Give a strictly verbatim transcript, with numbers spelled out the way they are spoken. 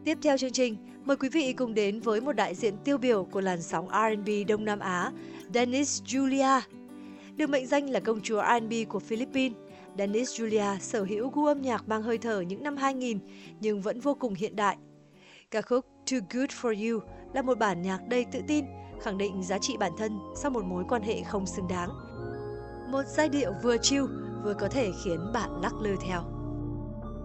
Tiếp theo chương trình, mời quý vị cùng đến với một đại diện tiêu biểu của làn sóng R and B Đông Nam Á, Dennis Julia. Được mệnh danh là công chúa R and B của Philippines, Dennis Julia sở hữu gu âm nhạc mang hơi thở những năm hai nghìn nhưng vẫn vô cùng hiện đại. Ca khúc Too Good For You là một bản nhạc đầy tự tin, khẳng định giá trị bản thân sau một mối quan hệ không xứng đáng. Một giai điệu vừa chill, vừa có thể khiến bạn lắc lư theo.